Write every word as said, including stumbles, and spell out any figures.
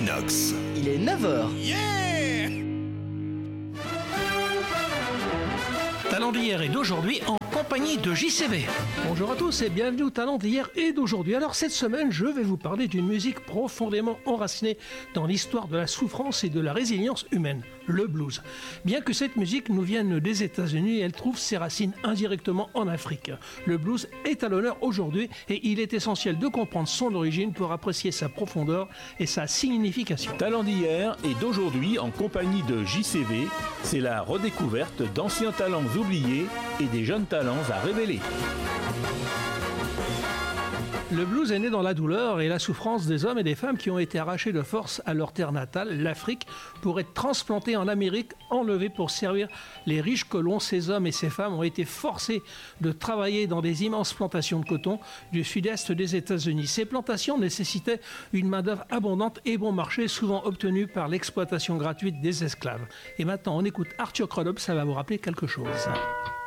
Equinox. Il est neuf heures. Yeah! Talent d'hier et d'aujourd'hui en compagnie de J C V. Bonjour à tous et bienvenue au Talent d'hier et d'aujourd'hui. Alors cette semaine, je vais vous parler d'une musique profondément enracinée dans l'histoire de la souffrance et de la résilience humaine, le blues. Bien que cette musique nous vienne des États-Unis, elle trouve ses racines indirectement en Afrique. Le blues est à l'honneur aujourd'hui et il est essentiel de comprendre son origine pour apprécier sa profondeur et sa signification. Talent d'hier et d'aujourd'hui en compagnie de J C V, c'est la redécouverte d'anciens talents oubliés et des jeunes talents à révéler. Le blues est né dans la douleur et la souffrance des hommes et des femmes qui ont été arrachés de force à leur terre natale, l'Afrique, pour être transplantés en Amérique, enlevés pour servir les riches colons. Ces hommes et ces femmes ont été forcés de travailler dans des immenses plantations de coton du sud-est des États-Unis. Ces plantations nécessitaient une main-d'œuvre abondante et bon marché, souvent obtenue par l'exploitation gratuite des esclaves. Et maintenant, on écoute Arthur Crudup, ça va vous rappeler quelque chose.